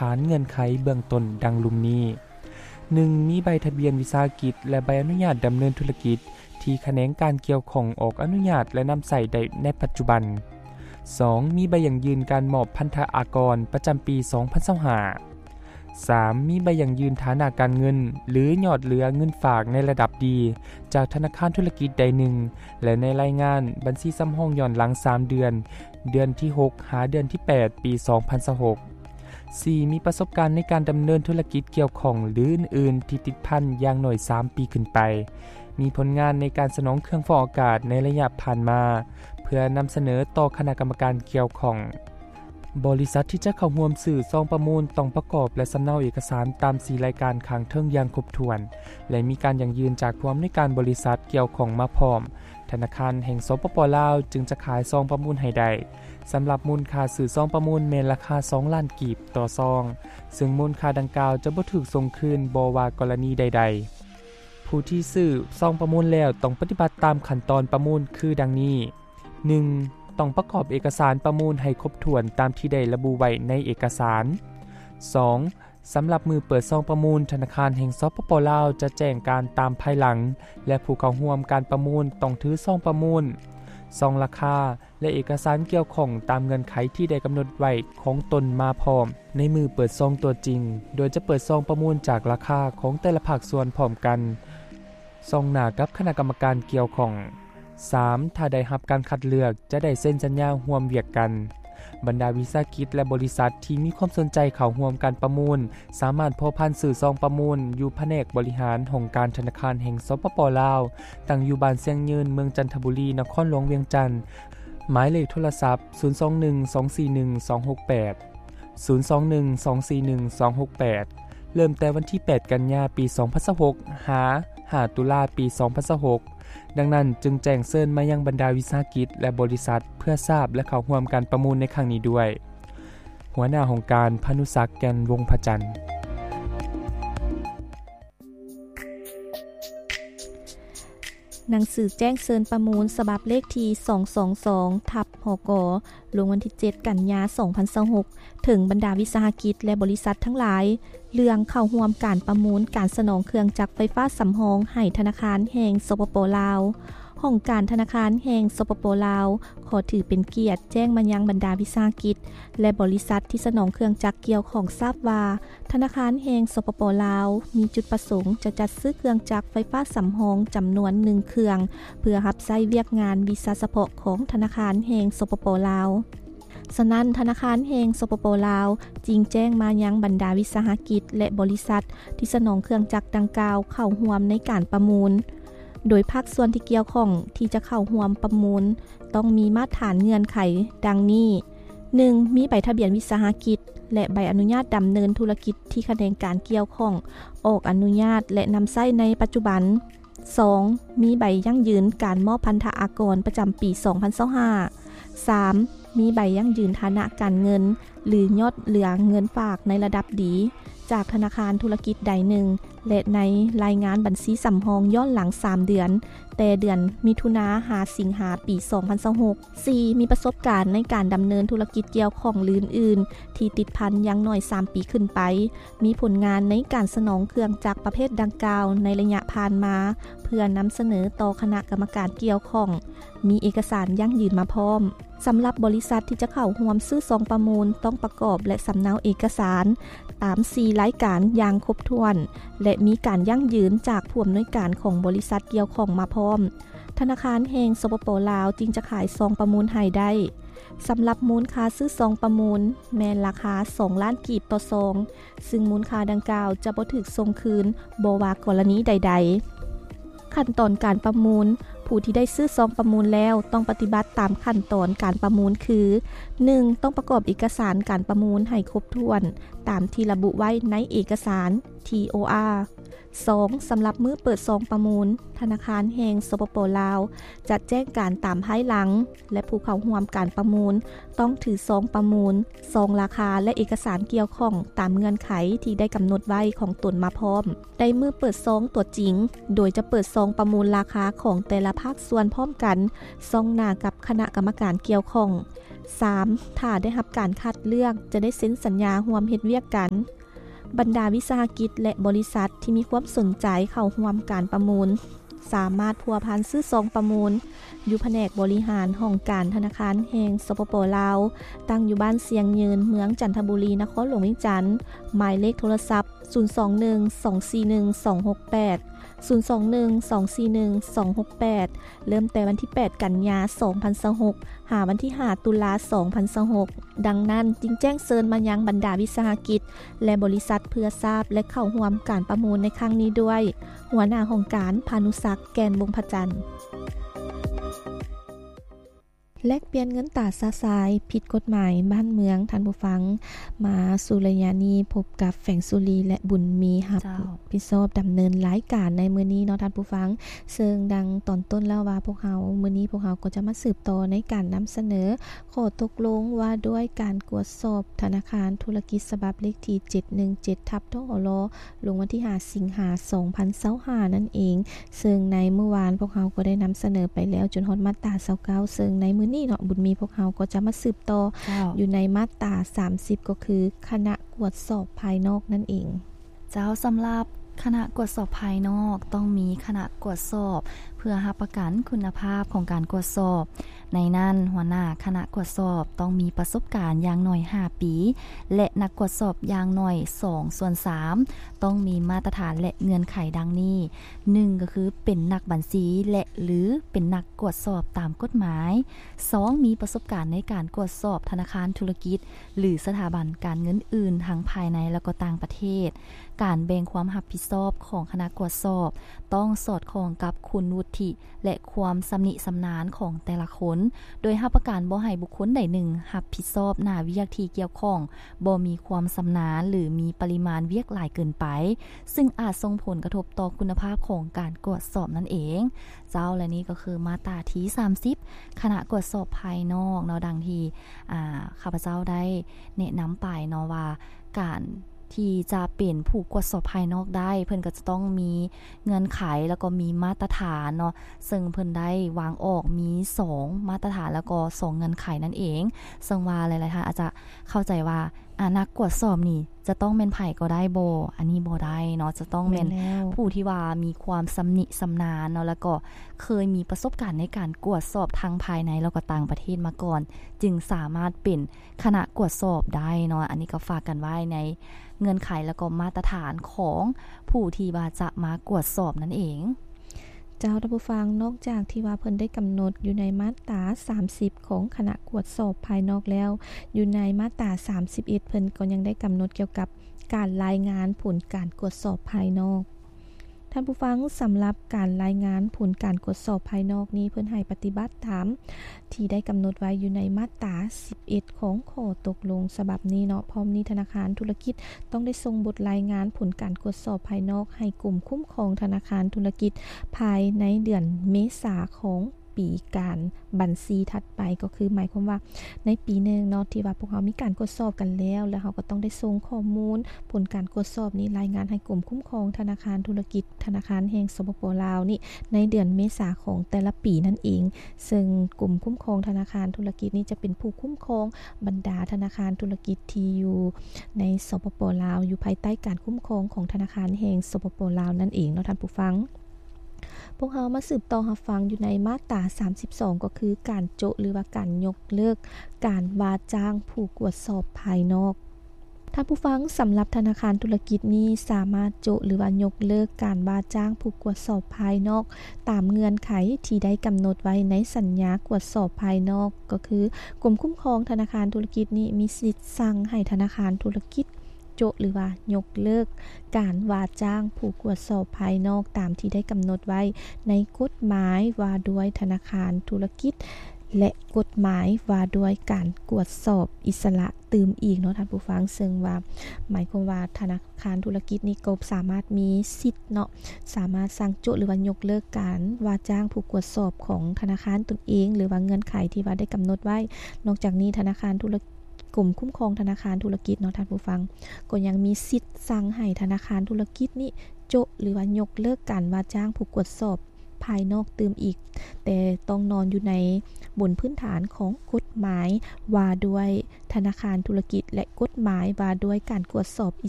านเงื่อนไขเบื้องต้นดังลุ่มนี้ 1. มีใบทะเบียนวิสาหกิจและใบอนุญาตดำเนินธุรกิจที่แขนงการเกี่ยวข้องออกอนุญาตและนำใส่ได้ในปัจจุบัน 2. มีใบยั่งยืนการมอบพันธอากรประจำปี 2025 3. มีใบยั่งยืนฐานะการเงินหรือยอดเหลือเงินฝากในระดับดีจากธนาคารธุรกิจใดหนึ่งและในรายงานบัญชีซ้ำห้องย้อนหลัง3เดือนเดือนที่6หาเดือนที่8ปี 2026 4. มีประสบการณ์ในการดำเนินธุรกิจเกี่ยวข้องหรืออื่นๆที่ติดพันอย่างน้อย3ปีขึ้นไปมีผลงานในการสนองเครื่องฟอกอากาศในระยะผ่านมาเพื่อนำเสนอต่อคณะกรรมการเกี่ยวข้องบริษัทที่จะเข้าร่วมซื้อซองประมูลต้องประกอบและสำเนาเอกสารตาม4รายการข้างเทิงอย่างครบถ้วนและมีการยั่งยืนจากผู้อำนวยการบริษัทเกี่ยวข้องมาพร้อมธนาคารแห่งสปป.ลาวจึงจะขายซองประมูลให้ได้สำหรับมูลค่าซื้อซองประมูลแม่นราคา2ล้านกีบต่อซองซึ่งมูลค่าดังกล่าวจะบ่ถูกส่งคืนบ่ว่ากรณีใดๆผู้ที่ซื้อซองประมูลแล้วต้องปฏิบัติตามขั้นตอนประมูลคือดังนี้ 1. ต้องประกอบเอกสารประมูลให้ครบถ้วนตามที่ได้ระบุไว้ในเอกสาร 2. สำหรับมือเปิดซองประมูลธนาคารแห่งสปป.ลาวจะแจ้งการตามภายหลังและผู้เข้าร่วมการประมูลต้องถือซองประมูลซองราคาและเอกสารเกี่ยวข้องตามเงื่อนไขที่ได้กำหนดไว้ของตนมาพร้อมในมือเปิดซองตัวจริงโดยจะเปิดซองประมูลจากราคาของแต่ละภาคส่วนพร้อมกันซองหน้ากับคณะกรรมการเกี่ยวข้อง 3. ถ้าได้รับการคัดเลือกจะได้เซ็นสัญญาร่วมเวียกกันบรรดาวิสาหกิจและบริษัทที่มีความสนใจเข้าร่วมการประมูลสามารถพบผ่านสื่อซองประมูลอยู่แผนกบริหารองค์การธนาคารแห่งสปป.ลาวตั้งอยู่บ้านเสียงยืนเมืองจันทบุรีนครหลวงเวียงจันทน์หมายเลขโทรศัพท์021-241-268 021-241-268เริ่มแต่วันที่8กันยายนปี2026หา5ตุลาปี 2026ดังนั้นจึงแจ้งเชิญมายังบรรดาวิสาหกิจและบริษัทเพื่อทราบและเข้าร่วมการประมูลในครั้งนี้ด้วยหัวหน้าองค์การพานุศักดิ์แก่นวงศ์พจันทร์หนังสือแจ้งเชิญประมูลฉบับเลขที่222/หก.ลงวันที่7กันยายน2026ถึงบรรดาวิสาหกิจและบริษัททั้งหลายเรื่องเข้าร่วมการประมูลการสนองเครื่องจักรไฟฟ้าสำรองให้ธนาคารแห่งสปป.ลาวองค์การธนาคารแห่งสปป.ลาวขอถือเป็นเกียรติแจ้งมายังบรรดาวิสาหกิจและบริษัทที่สนองเครื่องจักรเกี่ยวของทราบว่าธนาคารแห่งสปป.ลาวมีจุดประสงค์จะจัดซื้อเครื่องจักรไฟฟ้าสำรองจำนวน1เครื่องเพื่อรับใช้เวียกงานวิสาเฉพาะของธนาคารแห่งสปป.ลาวฉะนั้นธนาคารแห่งสปป.ลาวจึงแจ้งมายังบรรดาวิสาหกิจและบริษัทที่สนองเครื่องจักรดังกล่าวเข้าร่วมในการประมูลโดยภาคส่วนที่เกี่ยวข้องที่จะเข้าร่วมประมูลต้องมีมาตรฐานเงื่อนไขดังนี้ 1. มีใบทะเบียนวิสาหกิจและใบอนุญาตดำเนินธุรกิจที่แขนงการเกี่ยวข้องออกอนุญาตและนำใช้ในปัจจุบัน 2. มีใบยั่งยืนการมอบพันธอากรประจำปี 2025 3. มีใบยั่งยืนฐานะการเงินหรือยอดเหลือเงินฝากในระดับดีจากธนาคารธุรกิจใดหนึ่งและในรายงานบัญชีสำรองย้อนหลัง3เดือนแต่เดือนมิถุนาหาสิงหาปี 2026 4. มีประสบการณ์ในการดำเนินธุรกิจเกี่ยวข้องอื่นๆที่ติดพันอย่างน้อย3ปีขึ้นไปมีผลงานในการสนองเครื่องจักรประเภทดังกล่าวในระยะผ่านมาเพื่อนำเสนอต่อคณะกรรมการเกี่ยวข้องมีเอกสารยั่งยืนมาพร้อมสำหรับบริษัทที่จะเข้าร่วมซื้อซองประมูลต้องประกอบและสำเนาเอกสารตาม4รายการอย่างครบถ้วนและมีการยั่งยืนจากผู้อำนวยการของบริษัทเกี่ยวข้องมาพร้อมธนาคารแห่งสปป.ลาวจึงจะขายซองประมูลให้ได้สำหรับมูลค่าซื้อซองประมูลแม้นราคา2ล้านกีบต่อซองซึ่งมูลค่าดังกล่าวจะบ่ถูกส่งคืนบ่ว่ากรณีใดๆขั้นตอนการประมูลผู้ที่ได้ซื้อซองประมูลแล้วต้องปฏิบัติตามขั้นตอนการประมูลคือ 1. ต้องประกอบเอกสารการประมูลให้ครบถ้วนตามที่ระบุไว้ในเอกสาร TOR 2. สำหรับมื้อเปิดซองประมูลธนาคารแห่งสปป.ลาวจะแจ้งการตามภายหลังและผู้เข้าร่วมการประมูลต้องถือซองประมูลซองราคาและเอกสารเกี่ยวข้องตามเงื่อนไขที่ได้กำหนดไว้ของตนมาพร้อมได้มื้อเปิดซองตัวจริงโดยจะเปิดซองประมูลราคาของแต่ละภาคส่วนพร้อมกันซองหน้ากับคณะกรรมการเกี่ยวข้อง 3. ถ้าได้รับการคัดเลือกจะได้เซ็นสัญญาร่วมเฮ็ดเวียกกันบรรดาวิสาหกิจและบริษัทที่มีความสนใจเข้าร่วมการประมูลสามารถพัวพันซื้อซองประมูลอยู่แผนกบริหารห้องการธนาคารแห่งสปป.ลาวตั้งอยู่บ้านเสียงยืนเมืองจันทบุรีนครหลวงเวียงจันทน์หมายเลขโทรศัพท์021-241-268 021-241-268เริ่มแต่วันที่8กันยายน2026หาวันที่5ตุลาคม2026ดังนั้นจึงแจ้งเชิญมายังบรรดาวิสาหกิจและบริษัทเพื่อทราบและเข้าร่วมการประมูลในครั้งนี้ด้วยหัวหน้าห้องการพานุศักดิ์แกนวงศ์พจันทร์แลกเปลี่ยนเงินตราซาซายผิดกฎหมายบ้านเมืองท่านผู้ฟังมาสุรยานีพบกับแฝงสุรีและบุญมีรับผิดชอบดำเนินรายการในมื้อนี้เนาะท่านผู้ฟังซึ่งดังตอนต้นแล้วว่าพวกเรามื้อนี้พวกเราก็จะมาสืบต่อในการนำเสนอข้อตกลงว่าด้วยการตรวจสอบธนาคารธุรกิจฉบับเลขที่717/ทหลลงวันที่5สิงหาคม2025นั่นเองซึ่งในเมื่อวานพวกเราก็ได้นำเสนอไปแล้วจนฮอดมาตรา29ซึ่งในมื้อนี้เนาะบุญมีพวกเราก็จะมาสืบต่ออยู่ในมาตรา30ก็คือคณะกวดสอบภายนอกนั่นเองเจ้าสำหรับคณะกวดสอบภายนอกต้องมีคณะกวดสอบเพื่อรับประกันคุณภาพของการกวดสอบในนั้นหัวหน้าคณะกวดสอบต้องมีประสบการณ์อย่างน้อย5ปีและนักกวดสอบอย่างน้อย2/3ต้องมีมาตรฐานและเงื่อนไขดังนี้1ก็คือเป็นนักบัญชีและหรือเป็นนักกวดสอบตามกฎหมาย2มีประสบการณ์ในการกวดสอบธนาคารธุรกิจหรือสถาบันการเงินอื่นทั้งภายในและก็ต่างประเทศการแบ่งความรับผิดชอบของคณะกวดสอบต้องสอดคล้องกับคุณวุฒิและความสำนิสำนานของแต่ละคนโดยรับประกันบ่ให้บุคคลใดหนึ่งรับผิดชอบหน้าเวียกที่เกี่ยวข้องบ่มีความสำนาญหรือมีปริมาณเวียกหลายเกินไปซึ่งอาจส่งผลกระทบต่อคุณภาพของการกวดสอบนั่นเองเจ้าและนี่ก็คือมาตราที่30คณะกวดสอบภายนอกเนาะดังที่ข้าพเจ้าได้แนะนำไปเนาะว่าการที่จะเป็นผู้กวดสอบภายนอกได้เพิ่นก็จะต้องมีเงื่อนไขแล้วก็มีมาตรฐานเนาะซึ่งเพิ่นได้วางออกมี2มาตรฐานแล้วก็2เงื่อนไขนั่นเองซึ่งว่าหลายๆท่านอาจจะเข้าใจว่านักกวดสอบนี่จะต้องเป็นไผก็ได้บ่อันนี้บ่ได้เนาะจะต้องเป็นผู้ที่ว่ามีความสำนิสำนาญเนาะแล้วก็เคยมีประสบการณ์ในการกวดสอบทางภายในแล้วก็ต่างประเทศมาก่อนจึงสามารถเป็นคณะกวดสอบได้เนาะอันนี้ก็ฝากกันไว้ในเงื่อนไขแล้วก็มาตรฐานของผู้ที่ว่าจะมากวดสอบนั่นเองเจ้าท่านผู้ฟังนอกจากที่ว่าเพิ่นได้กำหนดอยู่ในมาตรา30ของคณะกวดสอบภายนอกแล้วอยู่ในมาตรา31เพิ่นก็ยังได้กำหนดเกี่ยวกับการรายงานผลการกวดสอบภายนอกท่านผู้ฟังสำหรับการรายงานผลการกวดสอบภายนอกนี้เพิ่นให้ปฏิบัติตามที่ได้กำหนดไว้อยู่ในมาตรา11ของข้อตกลงฉบับนี้เนาะพร้อมนี้ธนาคารธุรกิจต้องได้ส่งบทรายงานผลการกวดสอบภายนอกให้กลุ่มคุ้มครองธนาคารธุรกิจภายในเดือนเมษายนของปีการบัญชีถัดไปก็คือหมายความว่าในปีนึงเนาะที่ว่าพวกเรามีการกวดสอบกันแล้วเราก็ต้องได้ส่งข้อมูลผลการกวดสอบนี้รายงานให้กลุ่มคุ้มครองธนาคารธุรกิจธนาคารแห่งสปป.ลาวนี่ในเดือนเมษายนของแต่ละปีนั่นเองซึ่งกลุ่มคุ้มครองธนาคารธุรกิจนี้จะเป็นผู้คุ้มครองบรรดาธนาคารธุรกิจที่อยู่ในสปป.ลาวอยู่ภายใต้การคุ้มครองของธนาคารแห่งสปป.ลาวนั่นเองเนาะท่านผู้ฟังพวกเรามาสืบต่อรับฟังอยู่ในมาตรา32ก็คือการโจะหรือว่าการยกเลิกการว่าจ้างผู้กวดสอบภายนอกท่านผู้ฟังสำหรับธนาคารธุรกิจนี้สามารถโจะหรือว่ายกเลิกการว่าจ้างผู้กวดสอบภายนอกตามเงื่อนไขที่ได้กำหนดไว้ในสัญญากวดสอบภายนอกก็คือกรมคุ้มครองธนาคารธุรกิจนี้มีสิทธิ์สั่งให้ธนาคารธุรกิจโจะหรือว่ายกเลิกการว่าจ้างผู้กวดสอบภายนอกตามที่ได้กำหนดไว้ในกฎหมายว่าด้วยธนาคารธุรกิจและกฎหมายว่าด้วยการกวดสอบอิสระตื่มอีกเนาะท่านผู้ฟังซึ่งว่าหมายความว่าธนาคารธุรกิจนี้ก็สามารถมีสิทธิ์เนาะสามารถสั่งโจะหรือว่ายกเลิกการว่าจ้างผู้กวดสอบของธนาคารตนเองหรือว่าเงื่อนไขที่ว่าได้กำหนดไว้นอกจากนี้ธนาคารธุรกิจกลุ่มคุ้มครองธนาคารธุรกิจเนาะท่านผู้ฟังก็ยังมีสิทธิ์สั่งให้ธนาคารธุรกิจนี้โจะหรือว่ายกเลิกการว่าจ้างผู้กวดสอบภายนอกตื่มอีกแต่ต้องนอนอยู่ในบนพื้นฐานของกฎหมายว่าด้วยธนาคารธุรกิจและกฎหมายว่าด้วยการตรวจสอบอิ